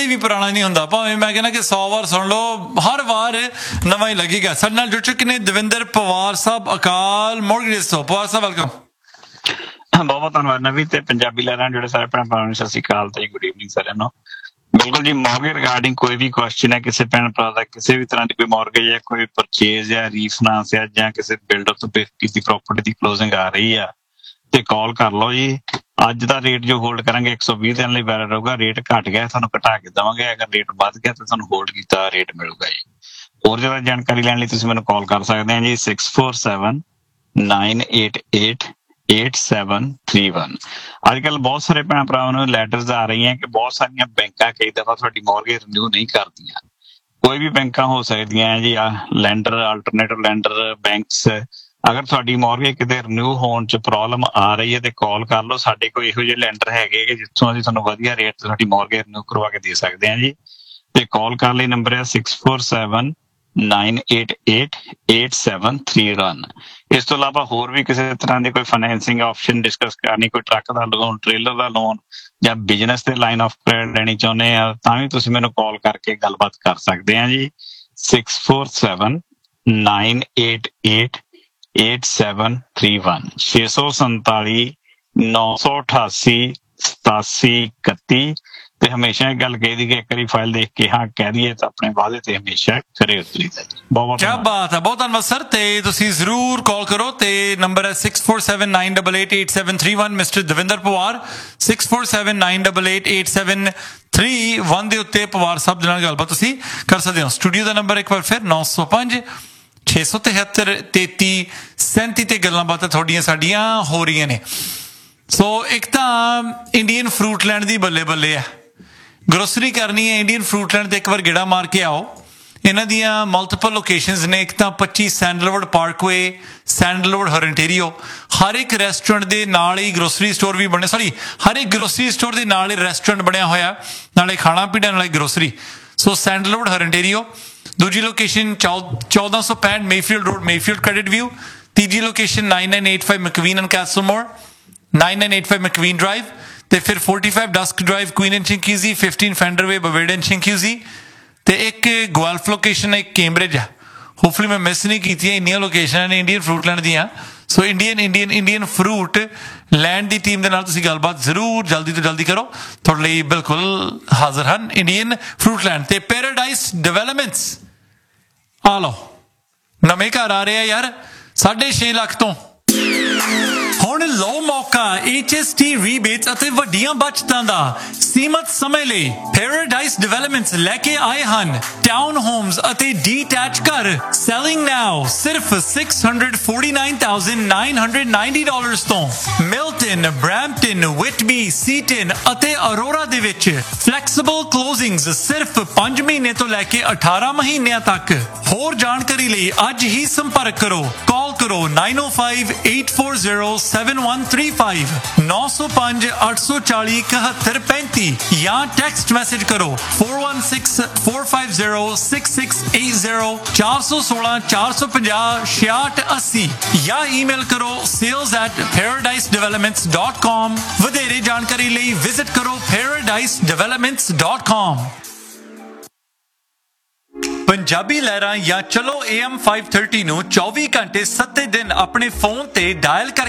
ਵੀ ਪੁਰਾਣਾ ਨਹੀਂ ਹੁੰਦਾ, ਭਾਵੇਂ ਮੈਂ ਕਹਿੰਦਾ ਕਿ 100 ਵਾਰ ਸੁਣ ਲਓ, ਹਰ ਵਾਰ ਨਵਾਂ ਹੀ ਲੱਗੇਗਾ। ਸਾਡੇ ਨਾਲ ਜੁੜ ਚੁੱਕੇ ਨੇ ਦਵਿੰਦਰ ਪਵਾਰ ਸਾਹਿਬ ਅਕਾਲ ਮੋਰਗੇਜ ਤੋਂ। ਪਵਾਰ ਸਾਹਿਬ ਵੈਲਕਮ। ਬਹੁਤ ਬਹੁਤ ਧੰਨਵਾਦ ਨਵੀ ਤੇ ਪੰਜਾਬੀ ਲਹਿਰਾਂ ਜਿਹੜੇ ਸਾਰੇ ਭੈਣ ਭਰਾਵਾਂ ਨੂੰ ਸਤਿ ਸ਼੍ਰੀ ਅਕਾਲ ਤੇ ਗੁੱਡ ਈਵਨਿੰਗ ਸਾਰਿਆਂ ਨੂੰ। ਬਿਲਕੁਲ ਜੀ, ਮੌਰਗੇਜ ਰਿਗਾਰਡਿੰਗ ਕੋਈ ਵੀ ਕੁਐਸਚਨ ਹੈ ਕਿਸੇ ਭੈਣ ਭਰਾ ਦਾ, ਕਿਸੇ ਵੀ ਤਰ੍ਹਾਂ ਦੀ ਕੋਈ ਮੌਰਗੇਜ ਹੈ, ਕੋਈ ਪਰਚੇਜ਼ ਹੈ, ਰੀਫਾਈਨਾਂਸ ਹੈ, ਜਾਂ ਕਿਸੇ ਬਿਲਡਰ ਤੋਂ ਕੀਤੀ ਪ੍ਰਾਪਰਟੀ ਦੀ ਕਲੋਜ਼ਿੰਗ ਆ ਰਹੀ ਆ ਤੇ ਕਾਲ ਕਰ ਲਓ ਜੀ। ਅੱਜ ਦਾ ਰੇਟ ਜੋ ਹੋਲਡ ਕਰਾਂਗੇ 120 ਦਿਨ ਲਈ ਵੈਲਿਡ ਰਹੂਗਾ। ਰੇਟ ਘਟ ਗਿਆ ਤੁਹਾਨੂੰ ਘਟਾ ਕੇ ਦੇਵਾਂਗੇ, ਅਗਰ ਰੇਟ ਵੱਧ ਗਿਆ ਤਾਂ ਤੁਹਾਨੂੰ ਹੋਲਡ ਕੀਤਾ ਰੇਟ ਮਿਲੂਗਾ ਜੀ। ਹੋਰ ਜ਼ਿਆਦਾ ਜਾਣਕਾਰੀ ਲੈਣ ਲਈ ਤੁਸੀਂ ਮੈਨੂੰ ਕਾਲ ਕਰ ਸਕਦੇ ਹੋ ਜੀ 6479888731। ਅੱਜ ਕੱਲ ਬਹੁਤ ਸਾਰੇ ਭੈਣ ਭਰਾਵਾਂ ਨੂੰ ਲੈਟਰਸ ਆ ਰਹੀਆਂ ਕਿ ਬਹੁਤ ਸਾਰੀਆਂ ਬੈਂਕਾਂ ਕਈ ਦਫਾ ਤੁਹਾਡੀ ਮੌਰਗੇਜ ਰਿਨਿਊ ਨਹੀਂ ਕਰਦੀਆਂ। ਕੋਈ ਵੀ ਬੈਂਕਾਂ ਹੋ ਸਕਦੀਆਂ ਜੀ, ਲੈਂਡਰ, ਅਲਟਰਨੇਟਿਵ ਲੈਂਡਰ, ਬੈਂਕਸ। ਅਗਰ ਤੁਹਾਡੀ ਮੌਰਗੇਜ ਕਿਤੇ ਰਿਨਿਊ ਹੋਣ ਚ ਪ੍ਰੋਬਲਮ ਆ ਰਹੀ ਹੈ ਤੇ ਕਾਲ ਕਰ ਲਓ। ਸਾਡੇ ਕੋਲ ਇਹੋ ਜਿਹੇ ਲੈਂਡਰ ਹੈਗੇ ਕਿ ਜਿੱਥੋਂ ਅਸੀਂ ਤੁਹਾਨੂੰ ਵਧੀਆ ਰੇਟ ਤੇ ਤੁਹਾਡੀ ਮੌਰਗੇਜ ਰਿਨਿਊ ਕਰਵਾ ਕੇ ਦੇ ਸਕਦੇ ਹਾਂ ਜੀ। ਤੇ ਕਾਲ ਕਰਨ ਲਈ ਨੰਬਰ ਹੈ 6479888731। ਇਸ ਤੋਂ ਇਲਾਵਾ ਹੋਰ ਵੀ ਕਿਸੇ ਤਰ੍ਹਾਂ ਦੀ ਕੋਈ ਫਾਈਨੈਂਸਿੰਗ ਆਪਸ਼ਨ ਡਿਸਕਸ ਕਰਨੀ, ਕੋਈ ਟਰੱਕ ਦਾ ਲੋਨ, ਟ੍ਰੇਲਰ ਦਾ ਲੋਨ ਜਾਂ ਬਿਜ਼ਨਸ ਤੇ ਲਾਈਨ ਆਫ ਕ੍ਰੈਡਿਟ ਲੈਣੀ ਚਾਹੁੰਦੇ ਆ ਤਾਂ ਵੀ ਤੁਸੀਂ ਮੈਨੂੰ ਕਾਲ ਕਰਕੇ ਗੱਲਬਾਤ ਕਰ ਸਕਦੇ ਆ ਜੀ 6479888731 647-988-8731। ਤੇ ਹਮੇਸ਼ਾ ਇਹ ਗੱਲ ਕਹੀ ਦੀ ਕਿ ਇੱਕ ਵਾਰੀ ਫਾਈਲ ਦੇਖ ਕੇ ਹਾਂ ਕਹਿ ਦਈਏ ਤਾਂ ਆਪਣੇ ਵਾਅਦੇ ਤੇ ਹਮੇਸ਼ਾ ਖਰੇ ਉਤਰੀਦਾ। ਬਹੁਤ ਕਿਆ ਬਾਤ ਹੈ, ਬਹੁਤ ਧੰਨਵਾਦ ਸਰ। ਤੇ ਤੁਸੀਂ ਜ਼ਰੂਰ ਕਾਲ ਕਰੋ ਤੇ ਨੰਬਰ ਹੈ 6479888731। ਮਿਸਟਰ ਦਵਿੰਦਰ ਪਵਾਰ 6479888731 ਦੇ ਉੱਤੇ ਪਵਾਰ ਸਾਹਿਬ ਦੇ ਨਾਲ ਗੱਲਬਾਤ ਤੁਸੀਂ ਕਰ ਸਕਦੇ ਹੋ। ਸਟੂਡੀਓ ਦਾ ਨੰਬਰ ਇੱਕ ਵਾਰ ਫਿਰ 905-673-3337 ਤੇ ਗੱਲਾਂ ਬਾਤਾਂ ਤੁਹਾਡੀਆਂ ਸਾਡੀਆਂ ਹੋ ਰਹੀਆਂ ਨੇ। ਸੋ ਇੱਕ ਤਾਂ ਇੰਡੀਅਨ ਫਰੂਟ ਲੈਂਡ ਦੀ ਬੱਲੇ ਬੱਲੇ ਹੈ, ਗਰੋਸਰੀ ਕਰਨੀ ਹੈ ਇੰਡੀਅਨ ਫਰੂਟ ਲੈਂਡ ਤੇ ਇੱਕ ਵਾਰ ਗੇੜਾ ਮਾਰ ਕੇ ਆਓ। ਇਹਨਾਂ ਦੀਆਂ ਮਲਟੀਪਲ ਲੋਕੇਸ਼ਨਸ ਨੇ। ਇੱਕ ਤਾਂ 25 ਸੈਂਡਲਵੁੱਡ ਪਾਰਕਵੇ, ਸੈਂਡਲਵੁੱਡ ਹਰੰਟੇਰੀਓ। ਹਰ ਇੱਕ ਰੈਸਟੋਰੈਂਟ ਦੇ ਨਾਲ ਹੀ ਗਰੋਸਰੀ ਸਟੋਰ ਵੀ ਬਣੇ, ਹਰ ਇੱਕ ਗਰੋਸਰੀ ਸਟੋਰ ਦੇ ਨਾਲ ਹੀ ਰੈਸਟੋਰੈਂਟ ਬਣਿਆ ਹੋਇਆ, ਨਾਲੇ ਖਾਣਾ ਪੀਣਾ ਨਾਲੇ ਗਰੋਸਰੀ। ਸੋ ਸੈਂਡਲਵੁੱਡ ਹਰੰਟੇਰੀਓ। ਦੂਜੀ location 1465 Mayfield road, Mayfield credit view. ਤੀਜੀ ਲੋਕੇਸ਼ਨ 9985 ਮਕਵੀਨ ਐਂਡ ਕੈਸਲਮੋਰ, 9985 ਮਕਵੀਨ ਡਰਾਈਵ। ਤੇ ਫਿਰ 45 ਡਸਕ ਡਰਾਈਵ, ਕੁਈਨ ਐਂਡ ਚਿੰਕੀਜ਼ੀ, 15 ਫੈਂਡਰਵੇ, ਬਵੇਡਾ ਐਂਡ ਚਿੰਕੀਜ਼ੀ। ਤੇ ਇੱਕ ਗੁਆਲਫ ਲੋਕੇਸ਼ਨ, ਇੱਕ ਕੈਂਬਰਿਜ ਆ। ਹੋਪਫੁਲੀ ਮੈਂ ਮਿਸ ਨਹੀਂ ਕੀਤੀਆਂ, ਇੰਨੀਆਂ ਲੋਕੇਸ਼ਨਾਂ ਨੇ ਇੰਡੀਅਨ ਫਰੂਟ ਲੈਂਡ ਦੀਆਂ। ਸੋ ਇੰਡੀਅਨ ਫਰੂਟ ਲੈਂਡ ਦੀ ਟੀਮ ਦੇ ਨਾਲ ਤੁਸੀਂ ਗੱਲਬਾਤ ਜ਼ਰੂਰ ਜਲਦੀ ਤੋਂ ਜਲਦੀ ਕਰੋ, ਤੁਹਾਡੇ ਲਈ ਬਿਲਕੁਲ ਹਾਜ਼ਰ ਹਨ ਇੰਡੀਅਨ ਫਰੂਟ ਲੈਂਡ ਤੇ ਪੈਰਾਡਾਈਸ ਡਿਵੈਲਪਮੈਂਟਸ। ਆ ਲਓ, ਨਵੇਂ ਘਰ ਆ ਰਹੇ ਆ ਯਾਰ 6.5 ਲੱਖ ਤੋਂ। ਹੁਣ ਲਓ ਮੌਕਾ HST ਰੀਬੇਟਸ ਅਤੇ ਵੱਡੀਆਂ ਬਚਤਾਂ ਦਾ। ਸੀਮਤ ਸਮੇਂ ਲਈ ਪੈਰਾਡਾਈਸ ਡਿਵੈਲਪਮੈਂਟਸ ਲੈ ਕੇ ਆਏ ਹਨ ਟਾਊਨ ਹੋਮਸ ਅਤੇ ਡੀਟੈਚ ਘਰ। ਸੈਲਿੰਗ ਨਾਓ ਸਿਰਫ $649,990 ਤੋਂ। ਮਿਲਟਨ, ਬ੍ਰੈਂਪਟਨ, ਵਿਟਬੀ, ਸੀਟਨ ਅਤੇ ਅਰੋਰਾ ਦੇ ਵਿੱਚ ਫਲੈਕਸੀਬਲ ਕਲੋਜ਼ਿੰਗਸ ਸਿਰਫ 5 ਮਹੀਨੇ ਤੋਂ ਲੈ ਕੇ 18 ਮਹੀਨਿਆਂ ਤੱਕ। ਹੋਰ ਜਾਣਕਾਰੀ ਲਈ ਅੱਜ ਹੀ ਸੰਪਰਕ ਕਰੋ। ਕਾਲ ਕਰੋ 905-840-7135 905-840-7135 ਜਾਂ ਟੈਕਸਟ ਮੈਸੇਜ ਕਰੋ 416-450-6680 416-450-6680 ਜਾਂ ਈਮੇਲ ਕਰੋ sales@paradisedevelopments.com। ਵਧੇਰੇ ਜਾਣਕਾਰੀ ਲਈ ਵਿਜ਼ਿਟ ਕਰੋ paradisedevelopments.com। ਪੰਜਾਬੀ ਲਹਿਰਾਂ ਜਾਂ ਚਲੋ AM 530 ਨੂੰ 24 ਘੰਟੇ 7 ਦਿਨ ਆਪਣੇ ਫੋਨ ਤੇ ਡਾਇਲ ਕਰ